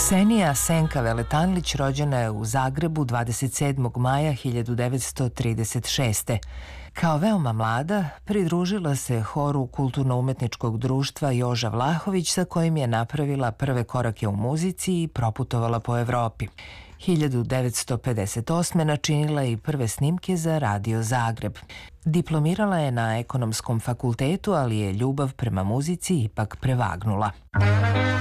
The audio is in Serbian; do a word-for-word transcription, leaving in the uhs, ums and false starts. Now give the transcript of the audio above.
Ksenija Senka Veletanlić rođena je u Zagrebu dvadeset sedmog maja hiljadu devetsto trideset šeste. Kao veoma mlada, pridružila se horu Kulturno-umetničkog društva Joža Vlahović, sa kojim je napravila prve korake u muzici i proputovala po Evropi. hiljadu devetsto pedeset osme načinila i prve snimke za Radio Zagreb. Diplomirala je na Ekonomskom fakultetu, ali je ljubav prema muzici ipak prevagnula.